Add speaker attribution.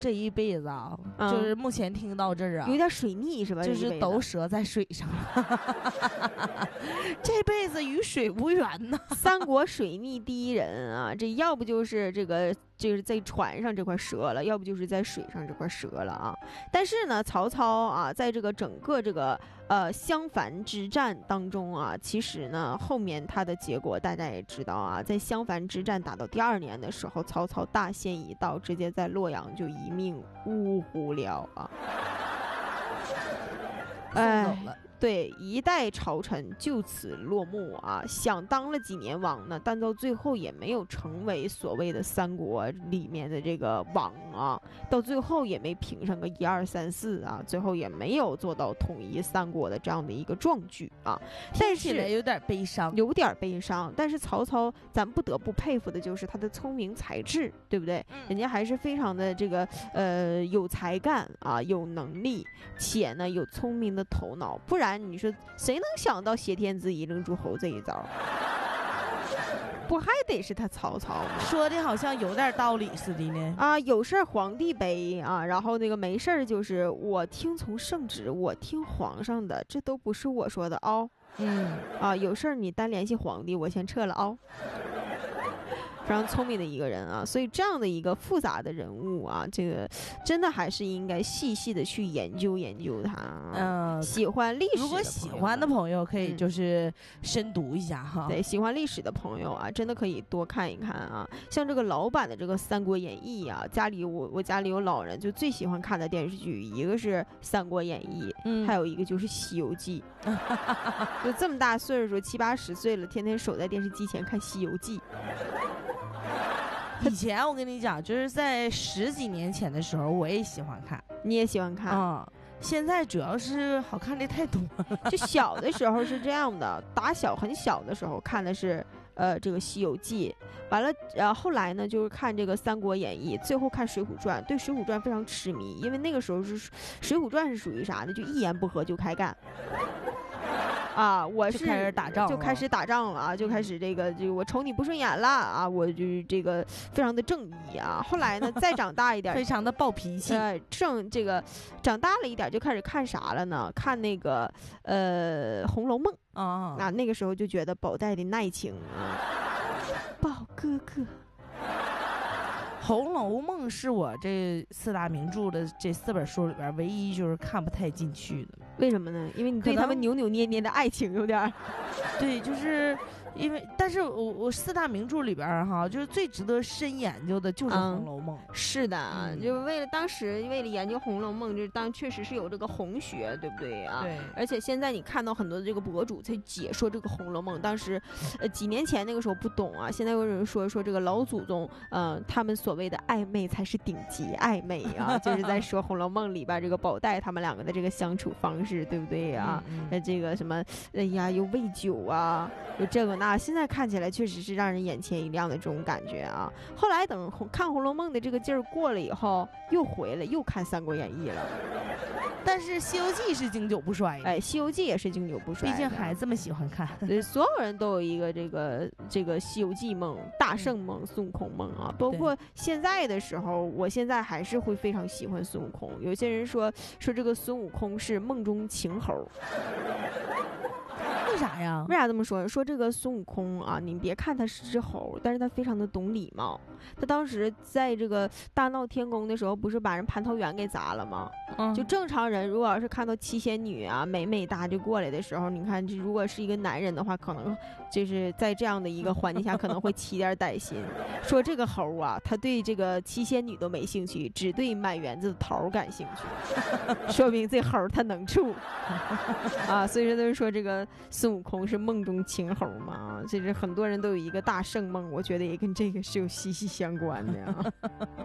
Speaker 1: 这一辈子啊，就是目前听到这儿啊，
Speaker 2: 有点水逆是吧？
Speaker 1: 就是都折在水上这辈子与水无缘呢。
Speaker 2: 三国水逆第一人啊，这要不就是这个就是在船上这块折了，要不就是在水上这块折了啊。但是呢，曹操啊，在这个整个这个襄樊之战当中啊，其实呢后面他的结果大家也知道啊，在襄樊之战打到第2年的时候，曹操大限已到，直接在洛阳就一命呜呼了啊。
Speaker 1: 送走了。
Speaker 2: 对，一代朝臣就此落幕啊！想当了几年王呢，但到最后也没有成为所谓的三国里面的这个王啊，到最后也没评上个1、2、3、4啊，最后也没有做到统一三国的这样的一个壮举啊。但是
Speaker 1: 有点悲伤，
Speaker 2: 有点悲伤。但是曹操，咱不得不佩服的就是他的聪明才智，对不对？人家还是非常的这个有才干啊，有能力，且呢有聪明的头脑，不然。你说谁能想到挟天子以令诸侯这一招？不还得是他曹操吗？
Speaker 1: 说的好像有点道理似的呢。
Speaker 2: 啊，有事皇帝背啊，然后那个没事就是我听从圣旨，我听皇上的，这都不是我说的哦。啊，有事你单联系皇帝，我先撤了哦。非常聪明的一个人啊，所以这样的一个复杂的人物啊，这个真的还是应该细细的去研究研究他。喜欢历史，
Speaker 1: 如果喜欢的朋友可以就是深读一下哈。
Speaker 2: 对，喜欢历史的朋友啊，真的可以多看一看啊。像这个老版的这个《三国演义》啊，我家里有老人就最喜欢看的电视剧，一个是《三国演义》，还有一个就是《西游记》。就这么大岁数，70、80岁了，天天守在电视机前看《西游记》。
Speaker 1: 以前我跟你讲，就是在10几年前的时候，我也喜欢看。
Speaker 2: 你也喜欢看？
Speaker 1: 现在主要是好看的太多了。
Speaker 2: 就小的时候是这样的，很小的时候看的是这个《西游记》，完了后来呢就是看这个《三国演义》，最后看《水浒传》，对《水浒传》非常痴迷，因为那个时候是《水浒传》是属于啥呢？就一言不合就开干。啊，我是
Speaker 1: 就开始打仗
Speaker 2: 了啊，就开始这个我瞅你不顺眼了啊，我就这个非常的正义啊。后来呢，再长大一点，
Speaker 1: 非常的暴脾气。
Speaker 2: 这个长大了一点就开始看啥了呢？看那个《红楼梦》啊，那个时候就觉得宝黛的耐情啊，宝哥哥。
Speaker 1: 《红楼梦》是我这4大名著的这4本书里边唯一就是看不太进去的。
Speaker 2: 为什么呢？因为你对他们扭扭捏捏的爱情有点
Speaker 1: 对，就是因为，但是我4大名著里边哈，就是最值得深研究的就是《红楼梦》。
Speaker 2: 是的，就当时为了研究《红楼梦》，就是确实是有这个红学，对不对啊？
Speaker 1: 对。
Speaker 2: 而且现在你看到很多的这个博主在解说这个《红楼梦》，当时几年前那个时候不懂啊，现在有人说这个老祖宗，他们所谓的暧昧才是顶级暧昧啊，就是在说《红楼梦》里边这个宝黛他们两个的这个相处方式，对不对啊？这个什么，哎呀，又喂酒啊，有这个那，现在看起来确实是让人眼前一亮的这种感觉啊。后来等看《红楼梦》的这个劲儿过了以后，又回来又看《三国演义》了。
Speaker 1: 但是《西游记》是经久不衰的，
Speaker 2: 哎，《西游记》也是经久不衰，
Speaker 1: 毕竟孩子们喜欢看，
Speaker 2: 所有人都有一个这个《西游记》梦、大圣梦、孙悟空梦啊。包括现在的时候，我现在还是会非常喜欢孙悟空。有些人说这个孙悟空是梦中情猴。
Speaker 1: 为啥呀？
Speaker 2: 为啥这么说？说这个孙悟空啊，你别看他是只猴，但是他非常的懂礼貌。他当时在这个大闹天宫的时候，不是把人蟠桃园给砸了吗？就正常人如果要是看到七仙女啊美哒就过来的时候，你看这如果是一个男人的话，可能就是在这样的一个环境下可能会起点歹心。说这个猴啊，他对这个七仙女都没兴趣，只对满园子的桃感兴趣，说明这猴他能处啊。所以说都是说这个孙悟空是梦中情猴嘛，这是很多人都有一个大圣梦，我觉得也跟这个是有息息相关的啊。